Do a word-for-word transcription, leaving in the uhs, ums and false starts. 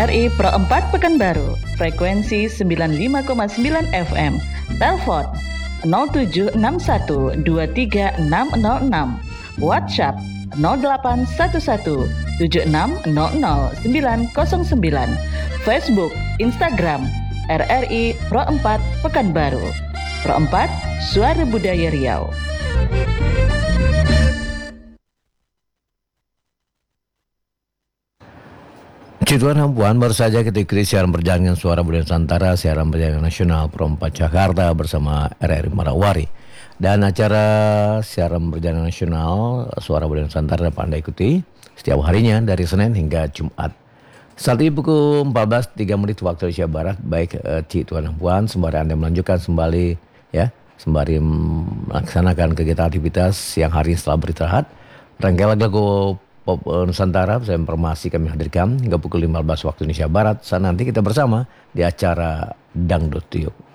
R I Pro empat Pekanbaru, frekuensi sembilan puluh lima koma sembilan F M. Telepon nol tujuh enam satu dua tiga enam nol enam. WhatsApp nol delapan satu satu tujuh enam nol nol sembilan nol sembilan. Facebook, Instagram R R I Pro empat Pekanbaru. Pro empat, Suara Budaya Riau. Tuan dan puan, baru saja kita ikuti siaran berjalan Suara Budaya Nusantara, siaran berjalan nasional Pro empat Jakarta bersama R R I Marawari. Dan acara siaran berjalan nasional Suara Budaya Nusantara dapat Anda ikuti setiap harinya dari Senin hingga Jumat. Saat ini pukul empat belas tiga menit waktu Indonesia Barat. Baik uh, Cik Tuan dan puan, sembari Anda melanjutkan sembali ya, sembari melaksanakan kegiatan aktivitas siang hari setelah beristirahat. Rangkaian lagu Pop Nusantara, saya informasi kami hadirkan hingga pukul lima belas waktu Indonesia Barat. Saat nanti kita bersama di acara Dangdut Tiup.